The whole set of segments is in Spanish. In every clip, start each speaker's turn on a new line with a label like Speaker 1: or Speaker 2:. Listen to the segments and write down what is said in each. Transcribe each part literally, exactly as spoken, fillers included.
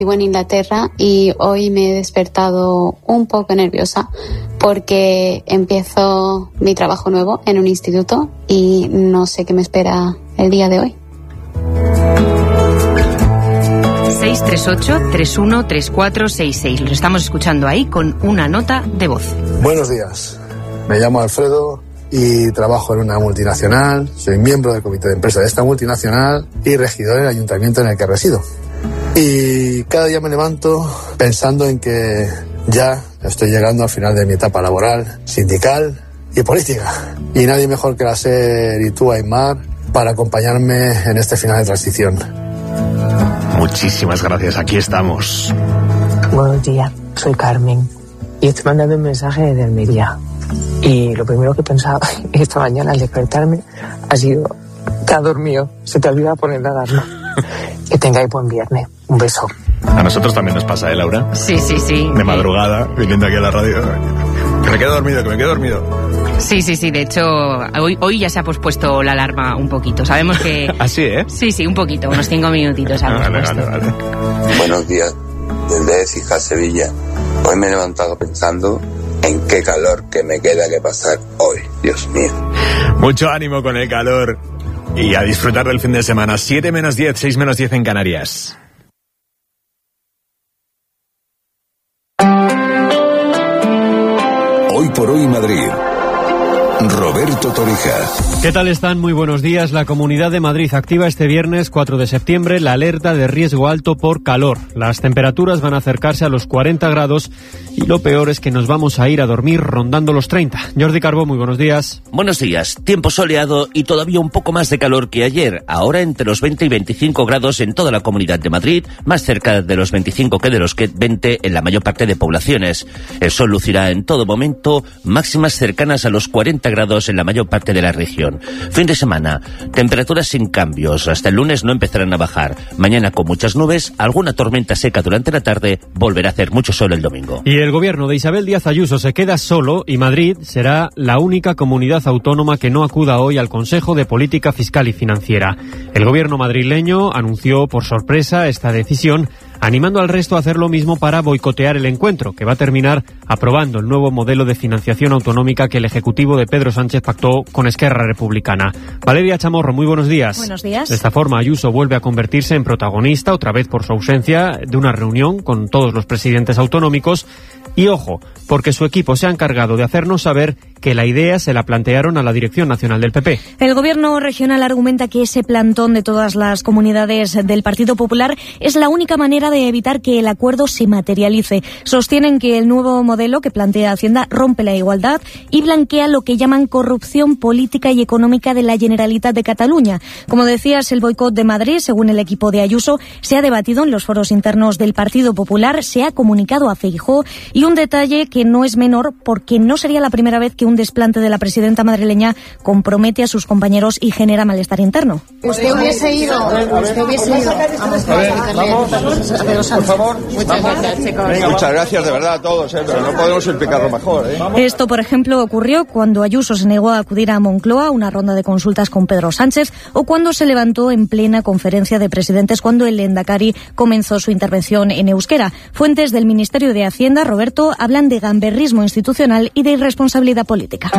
Speaker 1: Vivo en Inglaterra y hoy me he despertado un poco nerviosa porque empiezo mi trabajo nuevo en un instituto y no sé qué me espera el día de hoy.
Speaker 2: seis tres ocho, tres uno tres cuatro seis seis. Lo estamos escuchando ahí con una nota de voz.
Speaker 3: Buenos días, me llamo Alfredo y trabajo en una multinacional, soy miembro del comité de empresa de esta multinacional y regidor del ayuntamiento en el que resido. Y cada día me levanto pensando en que ya estoy llegando al final de mi etapa laboral, sindical y política. Y nadie mejor que la SER y tú, Aymar, para acompañarme en este final de transición.
Speaker 4: Muchísimas gracias, aquí estamos.
Speaker 5: Buenos días, soy Carmen y estoy mandando un mensaje desde Almería. Y lo primero que he pensado esta mañana al despertarme ha sido: te has dormido, se te olvida poner la alarma. Que tengáis buen viernes. Un beso.
Speaker 4: A nosotros también nos pasa, ¿eh, Laura?
Speaker 2: Sí, sí, sí.
Speaker 4: De madrugada, viniendo aquí a la radio. Que me quedo dormido, que me quedo dormido.
Speaker 2: Sí, sí, sí. De hecho, hoy, hoy ya se ha pospuesto la alarma un poquito. Sabemos que...
Speaker 4: ¿Así, eh?
Speaker 2: Sí, sí, un poquito. Unos cinco minutitos hemos
Speaker 4: vale,
Speaker 2: puesto.
Speaker 4: Vale, vale.
Speaker 6: Buenos días, desde Écija, Sevilla. Hoy me he levantado pensando en qué calor que me queda que pasar hoy. Dios mío.
Speaker 4: Mucho ánimo con el calor. Y a disfrutar del fin de semana. siete menos diez, seis menos diez en Canarias.
Speaker 7: Hoy por hoy Madrid. Roberto Torija.
Speaker 8: ¿Qué tal están? Muy buenos días. La Comunidad de Madrid activa este viernes cuatro de septiembre la alerta de riesgo alto por calor. Las temperaturas van a acercarse a los cuarenta grados y lo peor es que nos vamos a ir a dormir rondando los treinta. Jordi Carbó, muy buenos días.
Speaker 9: Buenos días. Tiempo soleado y todavía un poco más de calor que ayer. Ahora entre los veinte y veinticinco grados en toda la Comunidad de Madrid, más cerca de los veinticinco que de los veinte en la mayor parte de poblaciones. El sol lucirá en todo momento, máximas cercanas a los cuarenta grados en la mayor parte de la región. Fin de semana, temperaturas sin cambios. Hasta el lunes no empezarán a bajar. Mañana con muchas nubes, alguna tormenta seca durante la tarde, volverá a hacer mucho sol el domingo.
Speaker 8: Y el gobierno de Isabel Díaz Ayuso se queda solo y Madrid será la única comunidad autónoma que no acuda hoy al Consejo de Política Fiscal y Financiera. El gobierno madrileño anunció por sorpresa esta decisión, animando al resto a hacer lo mismo para boicotear el encuentro, que va a terminar aprobando el nuevo modelo de financiación autonómica que el Ejecutivo de Pedro Sánchez pactó con Esquerra Republicana. Valeria Chamorro, muy buenos días.
Speaker 10: Buenos días.
Speaker 8: De esta forma, Ayuso vuelve a convertirse en protagonista, otra vez por su ausencia, de una reunión con todos los presidentes autonómicos. Y ojo, porque su equipo se ha encargado de hacernos saber que la idea se la plantearon a la Dirección Nacional del P P.
Speaker 10: El Gobierno regional argumenta que ese plantón de todas las comunidades del Partido Popular es la única manera de evitar que el acuerdo se materialice. Sostienen que el nuevo modelo que plantea Hacienda rompe la igualdad y blanquea lo que llaman corrupción política y económica de la Generalitat de Cataluña. Como decías, el boicot de Madrid, según el equipo de Ayuso, se ha debatido en los foros internos del Partido Popular, se ha comunicado a Feijóo y un detalle que no es menor porque no sería la primera vez que un desplante de la presidenta madrileña compromete a sus compañeros y genera malestar interno.
Speaker 11: Usted hubiese ido, usted hubiese ido. Vamos, a ver, vamos, por favor. Muchas gracias, chicos.
Speaker 12: Venga, muchas gracias de verdad a todos, ¿eh? Pero no podemos explicarlo mejor, ¿eh?
Speaker 10: Esto, por ejemplo, ocurrió cuando Ayuso se negó a acudir a Moncloa a una ronda de consultas con Pedro Sánchez o cuando se levantó en plena conferencia de presidentes cuando el Lehendakari comenzó su intervención en euskera. Fuentes del Ministerio de Hacienda, Roberto, hablan de gamberrismo institucional y de irresponsabilidad política.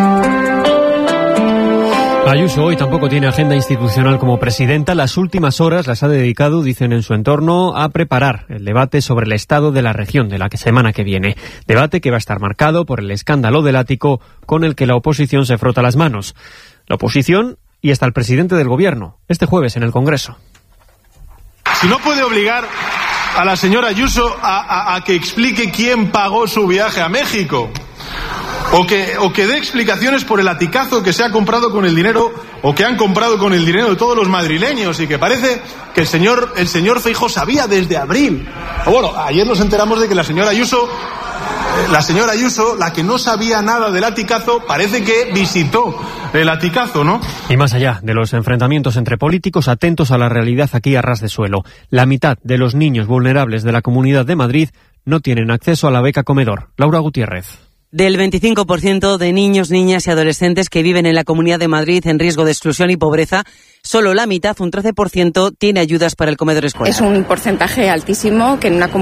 Speaker 8: Ayuso hoy tampoco tiene agenda institucional como presidenta. Las últimas horas las ha dedicado, dicen en su entorno, a preparar el debate sobre el estado de la región de la semana que viene. Debate que va a estar marcado por el escándalo del ático con el que la oposición se frota las manos. La oposición y hasta el presidente del gobierno, este jueves en el Congreso.
Speaker 13: Si no puede obligar a la señora Ayuso a, a, a que explique quién pagó su viaje a México. O que, o que dé explicaciones por el aticazo que se ha comprado con el dinero, o que han comprado con el dinero de todos los madrileños, y que parece que el señor, el señor Feijóo sabía desde abril. Bueno, ayer nos enteramos de que la señora Ayuso, la señora Ayuso, la que no sabía nada del aticazo, parece que visitó el aticazo, ¿no?
Speaker 8: Y más allá de los enfrentamientos entre políticos, atentos a la realidad aquí a ras de suelo. La mitad de los niños vulnerables de la Comunidad de Madrid no tienen acceso a la beca comedor. Laura Gutiérrez.
Speaker 14: Del veinticinco por ciento de niños, niñas y adolescentes que viven en la Comunidad de Madrid en riesgo de exclusión y pobreza, solo la mitad, un trece por ciento, tiene ayudas para el comedor escolar.
Speaker 15: Es un porcentaje altísimo que en una